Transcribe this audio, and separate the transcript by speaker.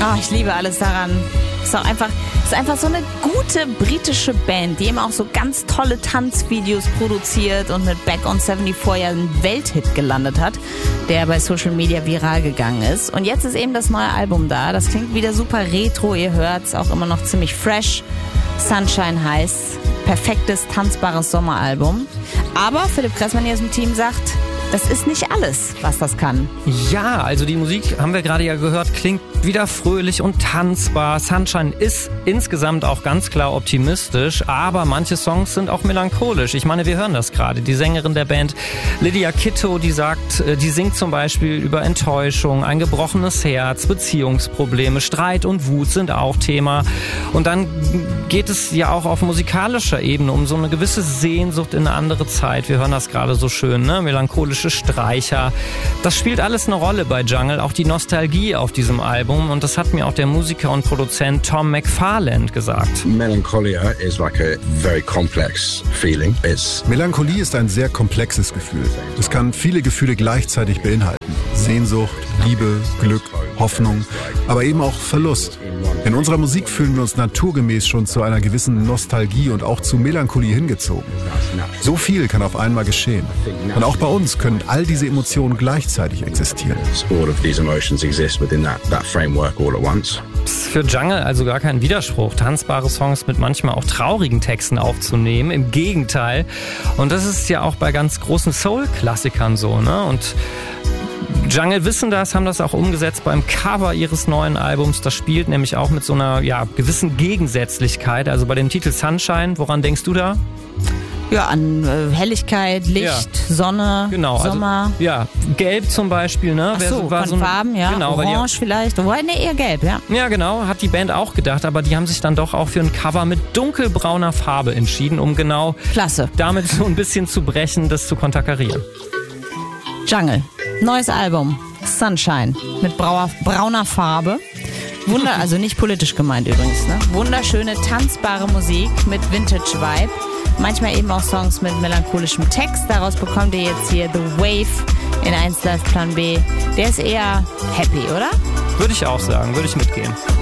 Speaker 1: Oh, ich liebe alles daran. Ist einfach so eine gute britische Band, die eben auch so ganz tolle Tanzvideos produziert und mit Back on 74 ja einen Welthit gelandet hat, der bei Social Media viral gegangen ist. Und jetzt ist eben das neue Album da. Das klingt wieder super retro, ihr hört's, auch immer noch ziemlich fresh. Sunshine heißt, perfektes, tanzbares Sommeralbum. Aber Philipp Kressmann hier aus dem Team sagt, das ist nicht alles, was das kann.
Speaker 2: Ja, also die Musik, haben wir gerade ja gehört, klingt wieder fröhlich und tanzbar. Sunshine ist insgesamt auch ganz klar optimistisch, aber manche Songs sind auch melancholisch. Ich meine, wir hören das gerade. Die Sängerin der Band, Lydia Kitto, die singt zum Beispiel über Enttäuschung, ein gebrochenes Herz, Beziehungsprobleme, Streit und Wut sind auch Thema. Und dann geht es ja auch auf musikalischer Ebene um so eine gewisse Sehnsucht in eine andere Zeit. Wir hören das gerade so schön, ne? Melancholische Streicher. Das spielt alles eine Rolle bei Jungle, auch die Nostalgie auf diesem Album. Und das hat mir auch der Musiker und Produzent Tom McFarland gesagt.
Speaker 3: Melancholia is like a very complex feeling.
Speaker 4: Melancholie ist ein sehr komplexes Gefühl. Es kann viele Gefühle gleichzeitig beinhalten. Sehnsucht, Liebe, Glück, Hoffnung, aber eben auch Verlust. In unserer Musik fühlen wir uns naturgemäß schon zu einer gewissen Nostalgie und auch zu Melancholie hingezogen. So viel kann auf einmal geschehen. Und auch bei uns können all diese Emotionen gleichzeitig existieren.
Speaker 3: All of these emotions exist within that framework all at once.
Speaker 2: Für Jungle also gar kein Widerspruch, tanzbare Songs mit manchmal auch traurigen Texten aufzunehmen. Im Gegenteil. Und das ist ja auch bei ganz großen Soul-Klassikern so, ne? Und Jungle wissen das, haben das auch umgesetzt beim Cover ihres neuen Albums. Das spielt nämlich auch mit so einer gewissen Gegensätzlichkeit. Also bei dem Titel Sunshine, woran denkst du da?
Speaker 1: Ja, an Helligkeit, Licht, Sonne,
Speaker 2: genau,
Speaker 1: Sommer.
Speaker 2: Also, Gelb zum Beispiel, ne?
Speaker 1: Ach so, von Farben, ja.
Speaker 2: Genau,
Speaker 1: Orange vielleicht. Eher gelb, ja.
Speaker 2: Ja, genau, hat die Band auch gedacht, aber die haben sich dann doch auch für ein Cover mit dunkelbrauner Farbe entschieden, um genau damit so ein bisschen zu brechen, das zu konterkarieren.
Speaker 1: Jungle, neues Album, Sunshine, mit brauner Farbe. Also nicht politisch gemeint übrigens, ne? Wunderschöne, tanzbare Musik mit Vintage-Vibe. Manchmal eben auch Songs mit melancholischem Text. Daraus bekommt ihr jetzt hier The Wave in 1 Live Plan B. Der ist eher happy, oder?
Speaker 2: Würde ich auch sagen, würde ich mitgehen.